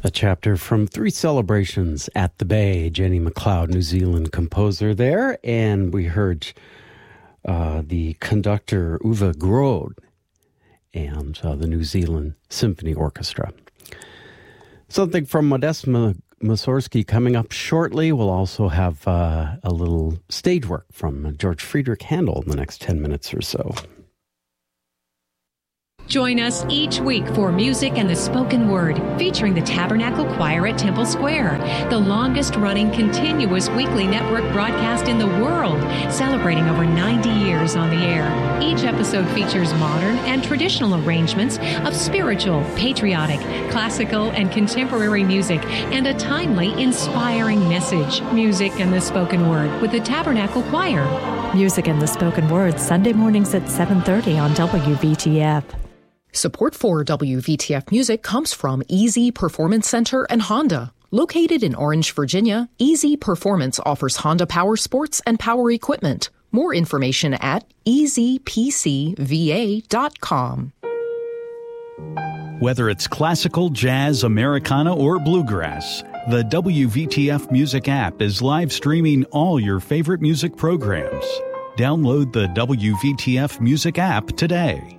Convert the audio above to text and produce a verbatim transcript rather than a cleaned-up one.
A chapter from Three Celebrations at the Bay. Jenny McLeod, New Zealand composer there. And we heard uh, the conductor Uwe Groth and uh, the New Zealand Symphony Orchestra. Something from Modest Mussorgsky coming up shortly. We'll also have uh, a little stage work from George Friedrich Handel in the next ten minutes or so. Join us each week for Music and the Spoken Word, featuring the Tabernacle Choir at Temple Square, the longest-running continuous weekly network broadcast in the world, celebrating over ninety years on the air. Each episode features modern and traditional arrangements of spiritual, patriotic, classical, and contemporary music, and a timely, inspiring message. Music and the Spoken Word with the Tabernacle Choir. Music and the Spoken Word, Sunday mornings at seven thirty on W V T F. Support for W V T F Music comes from Easy Performance Center and Honda. Located in Orange, Virginia, Easy Performance offers Honda power sports and power equipment. More information at easy p c v a dot com. Whether it's classical, jazz, Americana, or bluegrass, the W V T F Music app is live streaming all your favorite music programs. Download the W V T F Music app today.